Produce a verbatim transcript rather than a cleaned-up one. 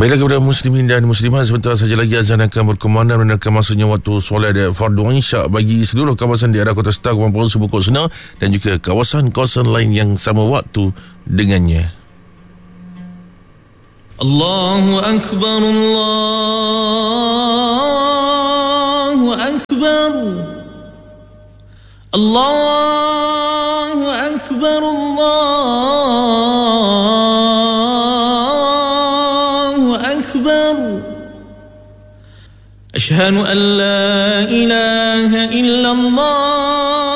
Baiklah kepada muslimin dan muslimat, sebentar saja lagi azan akan berkumandang dan akan masuknya waktu solat fardu isyak bagi seluruh kawasan di daerah Kota Star, Kuala Lumpur, Subur, Senar dan juga kawasan-kawasan lain yang sama waktu dengannya. Allahu Akbar, Allahu Akbar, Allahu Akbar, Allahu Akbar. Ashhadu an la ilaha illallah